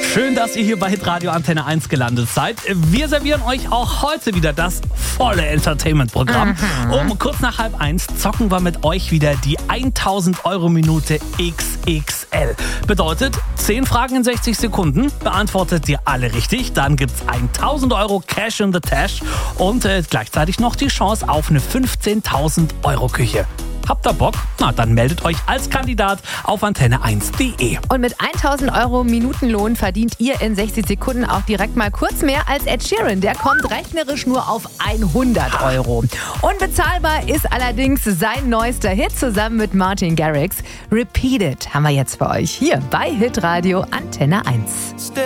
Schön, dass ihr hier bei Hitradio Antenne 1 gelandet seid. Wir servieren euch auch heute wieder das volle Entertainment-Programm. Um kurz nach 12:30 zocken wir mit euch wieder die 1000-Euro-Minute XXL. Bedeutet, 10 Fragen in 60 Sekunden. Beantwortet ihr alle richtig, dann gibt's 1000 Euro Cash in the Tash und gleichzeitig noch die Chance auf eine 15.000 Euro Küche. Habt ihr Bock? Na, dann meldet euch als Kandidat auf antenne1.de. Und mit 1000 Euro Minutenlohn verdient ihr in 60 Sekunden auch direkt mal kurz mehr als Ed Sheeran. Der kommt rechnerisch nur auf 100 Euro. Unbezahlbar ist allerdings sein neuester Hit zusammen mit Martin Garrix. Repeat It haben wir jetzt für euch hier bei Hitradio Antenne 1.